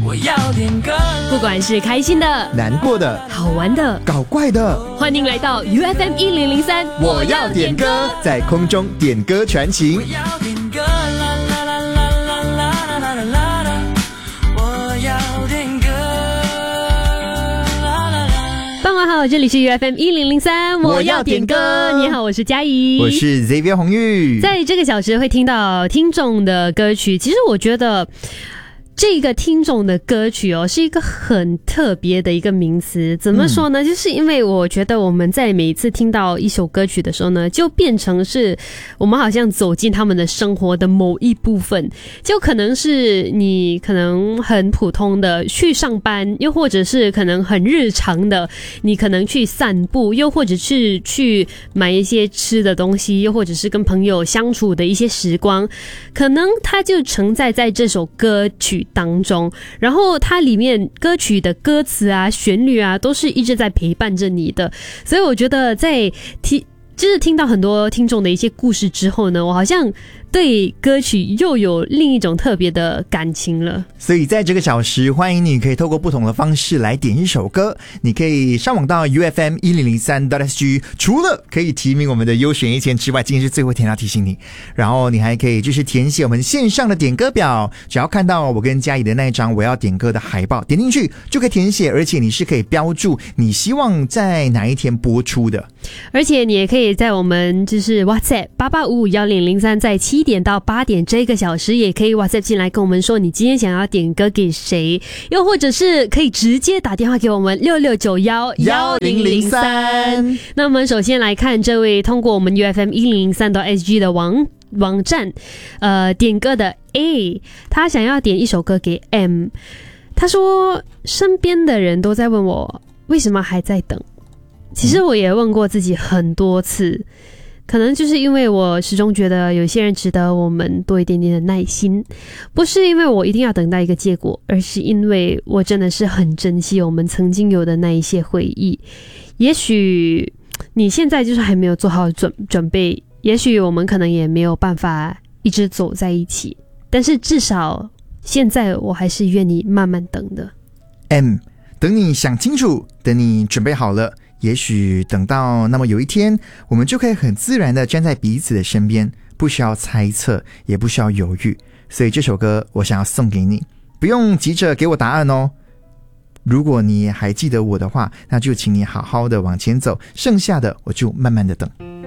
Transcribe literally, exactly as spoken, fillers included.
我要点歌。 不管是开心的、 难过的、 好玩的、 搞怪的， 欢迎来到 U F M 一零零三， 我要点歌，在空中点歌传情。 我要点歌，啦啦啦啦啦啦啦啦啦啦，我要点歌，啦啦啦。 傍晚好，这里是 U F M 一零零三，我要点歌。你好，我是嘉怡， 我是 Xavier 红玉。 在这个小时会听到听众的歌曲，其实我觉得这个听众的歌曲哦，是一个很特别的一个名词。怎么说呢？嗯、就是因为我觉得我们在每一次听到一首歌曲的时候呢，就变成是我们好像走进他们的生活的某一部分。就可能是你可能很普通的去上班，又或者是可能很日常的，你可能去散步，又或者是去买一些吃的东西，又或者是跟朋友相处的一些时光，可能它就承载在这首歌曲当中，然后它里面歌曲的歌词啊、旋律啊，都是一直在陪伴着你的。所以我觉得在听，就是听到很多听众的一些故事之后呢，我好像对歌曲又有另一种特别的感情了。 所以在这个小时，欢迎你可以透过不同的方式来点一首歌。你可以上网到 U F M 一零零三 .S G， 除了可以提名我们的优选一千之外，今天是最后一天要提醒你，然后你还可以就是填写我们线上的点歌表，只要看到我跟嘉怡的那一张我要点歌的海报，点进去就可以填写，而且你是可以标注你希望在哪一天播出的。 而且你也可以在我们就是 WhatsApp 八八五五一零零三，在七点到八点这个小时也可以 WhatsApp 进来跟我们说你今天想要点歌给谁，又或者是可以直接打电话给我们六六九一一零零三。那我们首先来看这位通过我们 U F M 一零零三 .S G 的网网站呃点歌的 A， 他想要点一首歌给 M。 他说身边的人都在问我为什么还在等，其实我也问过自己很多次，可能就是因为我始终觉得有些人值得我们多一点点的耐心，不是因为我一定要等待一个结果，而是因为我真的是很珍惜我们曾经有的那一些回忆。也许你现在就是还没有做好准准备，也许我们可能也没有办法一直走在一起，但是至少现在我还是愿意慢慢等的。 M， 等你想清楚，等你准备好了，也许等到那么有一天，我们就可以很自然地站在彼此的身边，不需要猜测，也不需要犹豫。所以这首歌我想要送给你，不用急着给我答案哦。如果你还记得我的话，那就请你好好的往前走，剩下的我就慢慢的等。